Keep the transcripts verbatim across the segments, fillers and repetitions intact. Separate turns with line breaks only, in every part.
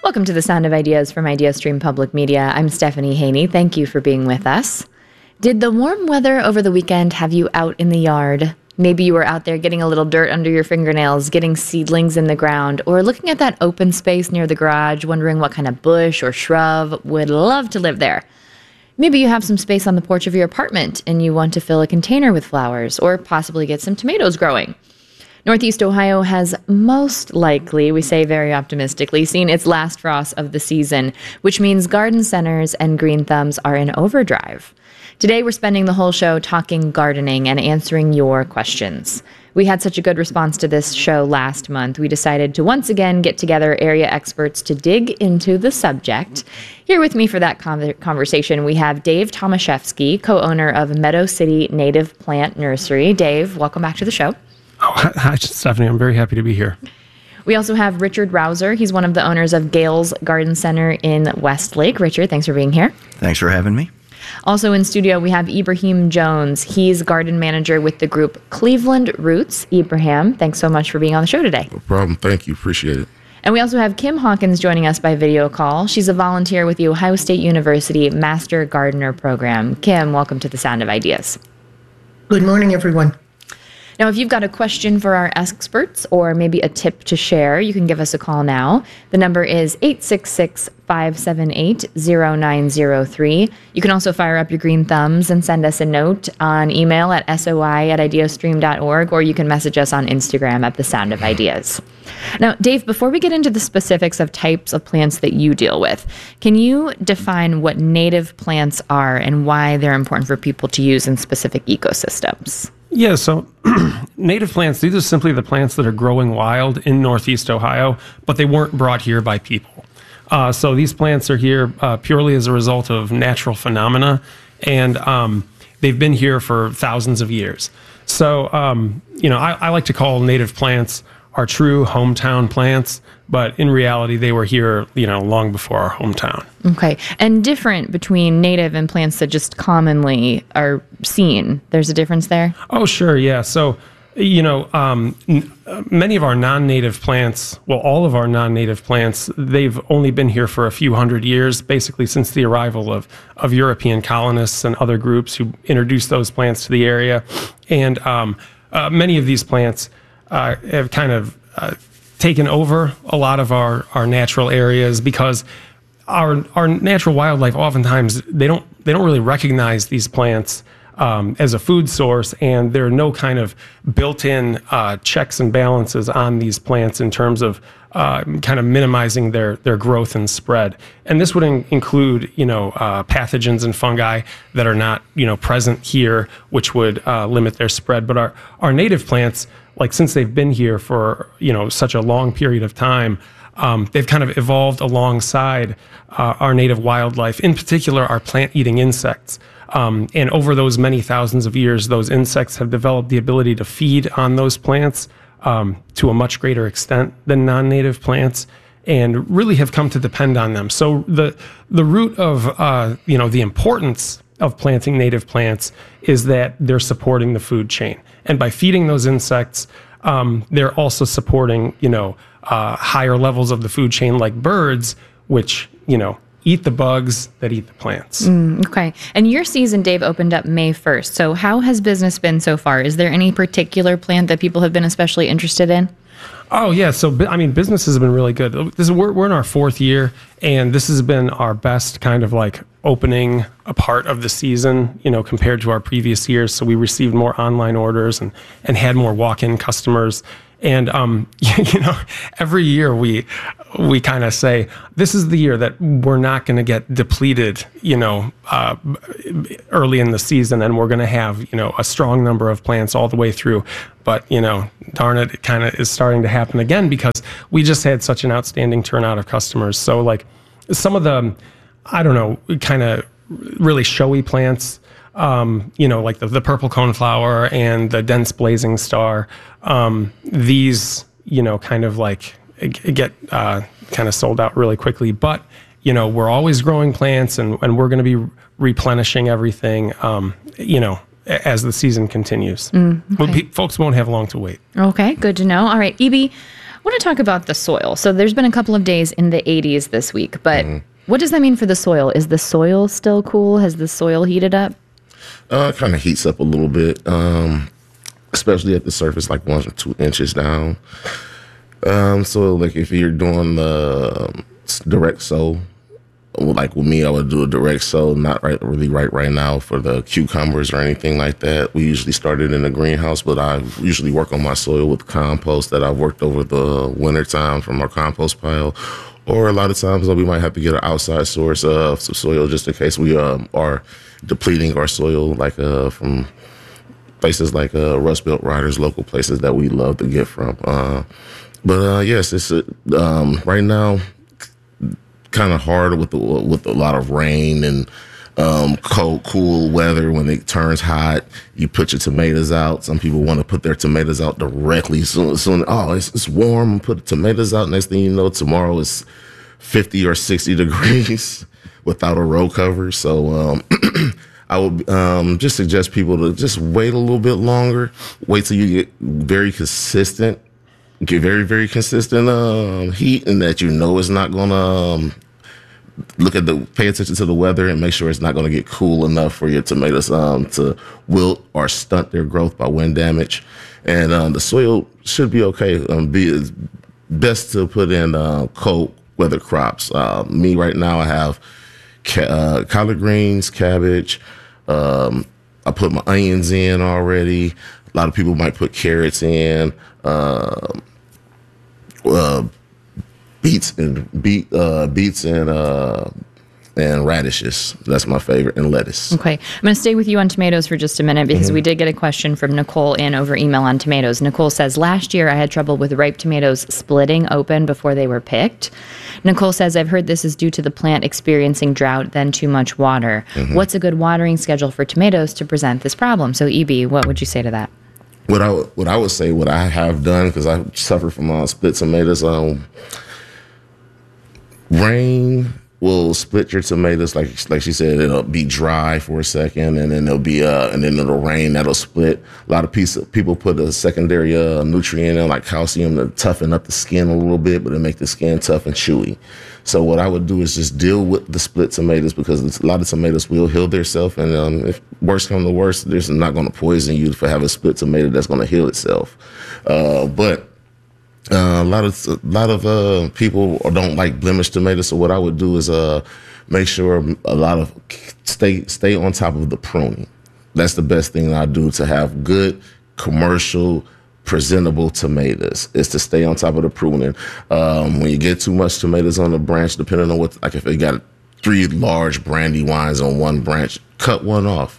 Welcome to the Sound of Ideas from IdeaStream Public Media. I'm Stephanie Haney. Thank you for being with us. Did the warm weather over the weekend have you out in the yard? Maybe you were out there getting a little dirt under your fingernails, getting seedlings in the ground, or looking at that open space near the garage, wondering what kind of bush or shrub would love to live there. Maybe you have some space on the porch of your apartment and you want to fill a container with flowers, or possibly get some tomatoes growing. Northeast Ohio has most likely, we say very optimistically, seen its last frost of the season, which means garden centers and green thumbs are in overdrive. Today, we're spending the whole show talking gardening and answering your questions. We had such a good response to this show last month, we decided to once again get together area experts to dig into the subject. Here with me for that con- conversation, we have Dave Tomaszewski, co-owner of Meadow City Native Plant Nursery. Dave, welcome back to the show.
Oh, hi, Stephanie. I'm very happy to be here.
We also have Richard Rouser. He's one of the owners of Gales Garden Center in Westlake. Richard, thanks for being here.
Thanks for having me.
Also in studio, we have Ibrahim Jones. He's garden manager with the group Cleveland Roots. Ibrahim, thanks so much for being on the show today.
No problem. Thank you. Appreciate it.
And we also have Kim Hawkins joining us by video call. She's a volunteer with the Ohio State University Master Gardener Program. Kim, welcome to the Sound of Ideas.
Good morning, everyone.
Now, if you've got a question for our experts or maybe a tip to share, you can give us a call now. The number is eight six six, five seven eight, zero nine zero three. You can also fire up your green thumbs and send us a note on email at soi at ideastream dot org, or you can message us on Instagram at The Sound of Ideas. Now, Dave, before we get into the specifics of types of plants that you deal with, can you define what native plants are and why they're important for people to use in specific ecosystems?
Yeah, so native plants, these are simply the plants that are growing wild in Northeast Ohio, but they weren't brought here by people. Uh, so these plants are here uh, purely as a result of natural phenomena, and um, they've been here for thousands of years. So, um, you know, I, I like to call native plants our true hometown plants, but in reality, they were here, you know, long before our hometown.
Okay. And different between native and plants that just commonly are seen. There's a difference there?
Oh, sure. Yeah. So, you know, um, n- many of our non-native plants, well, all of our non-native plants, they've only been here for a few hundred years, basically since the arrival of, of European colonists and other groups who introduced those plants to the area. And um, uh, many of these plants uh, have kind of uh, taken over a lot of our, our natural areas because our our natural wildlife oftentimes they don't they don't really recognize these plants um, as a food source, and there are no kind of built-in uh, checks and balances on these plants in terms of uh, kind of minimizing their their growth and spread. And this would in- include you know uh, pathogens and fungi that are not you know present here, which would uh, limit their spread. But our our native plants, like since they've been here for you know such a long period of time, um, they've kind of evolved alongside uh, our native wildlife, in particular our plant-eating insects. Um, and over those many thousands of years, those insects have developed the ability to feed on those plants um, to a much greater extent than non-native plants, and really have come to depend on them. So the the root of uh, you know the importance of planting native plants is that they're supporting the food chain, and by feeding those insects, um, they're also supporting you know uh, higher levels of the food chain, like birds, which you know eat the bugs that eat the plants.
Mm, okay. And your season, Dave, opened up May first. So how has business been so far? Is there any particular plant that people have been especially interested in?
Oh, yeah. So, I mean, business has been really good. This is, we're, we're in our fourth year, and this has been our best kind of like opening a part of the season, you know, compared to our previous years. So we received more online orders and, and had more walk-in customers. And, um, you know, every year we we kind of say, this is the year that we're not going to get depleted, you know, uh, early in the season, and we're going to have, you know, a strong number of plants all the way through. But, you know, darn it, it kind of is starting to happen again because we just had such an outstanding turnout of customers. So, like, some of the, I don't know, kind of really showy plants, Um, you know, like the, the purple coneflower and the dense blazing star, um, these, you know, kind of like get uh, kind of sold out really quickly. But, you know, we're always growing plants, and, and we're going to be replenishing everything, um, you know, as the season continues. Mm, okay. Well, pe- folks won't have long to wait.
Okay, good to know. All right, E B, want to talk about the soil. So there's been a couple of days in the eighties this week, but mm-hmm. what does that mean for the soil? Is the soil still cool? Has the soil heated up?
Uh, it kind of heats up a little bit, um, especially at the surface, like one or two inches down. Um, so, like, if you're doing the um, direct sow, like with me, I would do a direct sow, not right, really right right now for the cucumbers or anything like that. We usually start it in the greenhouse, but I usually work on my soil with compost that I've worked over the winter time from our compost pile. Or a lot of times we might have to get an outside source of some soil just in case we um, are depleting our soil, like uh, from places like uh, Rust Belt Riders, local places that we love to get from. Uh, but uh, yes, it's uh, um, right now kind of hard with the, with a lot of rain and um, cold, cool weather. When it turns hot, you put your tomatoes out. Some people want to put their tomatoes out directly. Soon, soon oh, it's, it's warm. Put the tomatoes out. Next thing you know, tomorrow is fifty or sixty degrees without a row cover. So um, I would um, just suggest people to just wait a little bit longer. Wait till you get very consistent. Get very, very consistent um, heat, and that you know it's not going to um, look at the, pay attention to the weather and make sure it's not going to get cool enough for your tomatoes um, to wilt or stunt their growth by wind damage. And um, the soil should be okay. Um, be it's best to put in uh, cold weather crops. Uh, me right now, I have ca- uh, collard greens, cabbage. Um, I put my onions in already. A lot of people might put carrots in. Uh, Uh, beets and beet uh, beets and uh, and radishes. That's my favorite, and lettuce.
Okay, I'm going to stay with you on tomatoes for just a minute because mm-hmm. we did get a question from Nicole in over email on tomatoes. Nicole says, last year I had trouble with ripe tomatoes splitting open before they were picked. Nicole says, I've heard this is due to the plant experiencing drought, then too much water. Mm-hmm. What's a good watering schedule for tomatoes to present this problem? So, E B, what would you say to that?
What I what I would say, what I have done, because I suffer from uh, split tomatoes. Um, rain will split your tomatoes, like like she said. It'll be dry for a second, and then it'll be uh, and then it'll rain. That'll split. A lot of piece, people put a secondary uh, nutrient in, like calcium, to toughen up the skin a little bit, but it make the skin tough and chewy. So what I would do is just deal with the split tomatoes, because a lot of tomatoes will heal themselves, and um, if worse come to worse, there's not going to poison you for having a split tomato that's going to heal itself. Uh, but uh, a lot of a lot of uh, people don't like blemished tomatoes. So what I would do is uh, make sure a lot of stay stay on top of the pruning. That's the best thing I do to have good commercial presentable tomatoes, is to stay on top of the pruning. Um, when you get too much tomatoes on the branch, depending on what, like if it got three large brandywines on one branch, cut one off.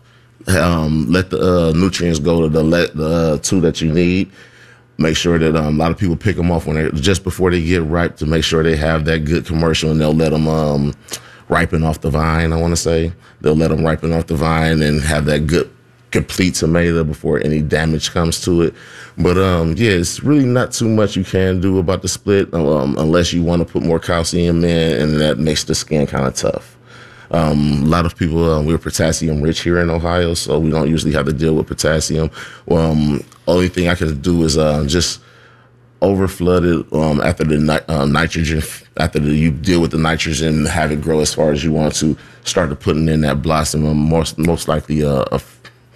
Um, let the uh, nutrients go to the let the uh, two that you need. Make sure that um, a lot of people pick them off when they just before they get ripe, to make sure they have that good commercial, and they'll let them um, ripen off the vine. I want to say they'll let them ripen off the vine and have that good complete tomato before any damage comes to it. But um, yeah, it's really not too much you can do about the split, um, unless you want to put more calcium in, and that makes the skin kind of tough. Um, a lot of people, uh, we're potassium rich here in Ohio, so we don't usually have to deal with potassium. Um, only thing I can do is uh, just over flood it um, after the ni- uh, nitrogen, after the, you deal with the nitrogen, have it grow as far as you want to, start to putting in that blossom, um, most, most likely uh, a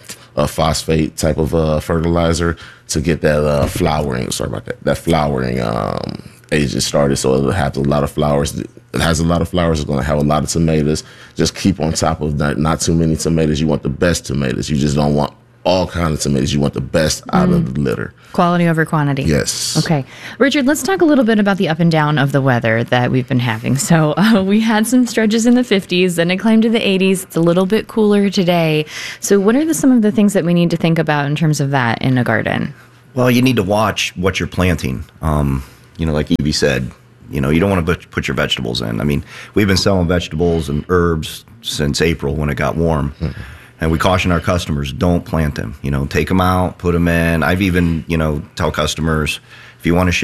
a phosphate type of uh, fertilizer to get that uh, flowering. Sorry about that. That flowering um, agent started, so it'll have a lot of flowers. It has a lot of flowers. It's going to have a lot of tomatoes. Just keep on top of that. Not too many tomatoes. You want the best tomatoes. You just don't want all kinds of tomatoes. You want the best out mm. of the litter.
Quality over quantity.
Yes.
Okay. Richard, let's talk a little bit about the up and down of the weather that we've been having. So uh, we had some stretches in the fifties, then it climbed to the eighties. It's a little bit cooler today. So what are the, some of the things that we need to think about in terms of that in a garden?
Well, you need to watch what you're planting. Um, you know, like Evie said, you know, you don't want to put your vegetables in. I mean, we've been selling vegetables and herbs since April when it got warm. Mm-hmm. And we caution our customers, don't plant them. You know, take them out, put them in. I've even, you know, tell customers, if you want to ship